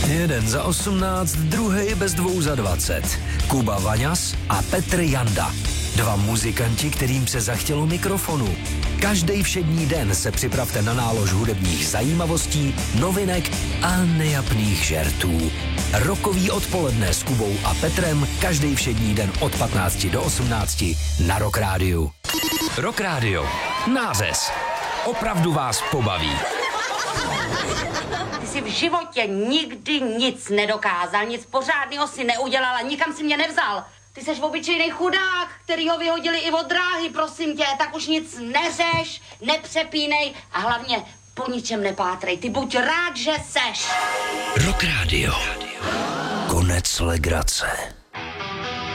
Jeden za 18, druhý bez 2 za 20. Kuba Vaňas a Petr Janda. 2 muzikanti, kterým se zachtělo mikrofonu. Každý všední den se připravte na nálož hudebních zajímavostí, novinek a nejapných žertů. Rokový odpoledne s Kubou a Petrem každý všední den od 15 do 18 na Rock Rádiu. Rock Rádio. Nářez. Opravdu vás pobaví. Ty jsi v životě nikdy nic nedokázal, nic pořádného si neudělal a nikam si mě nevzal. Ty seš obyčejnej chudák, který ho vyhodili i od dráhy, prosím tě, tak už nic neřeš, nepřepínej a hlavně po ničem nepátrej. Ty buď rád, že seš. Rock Rádio. Konec legrace.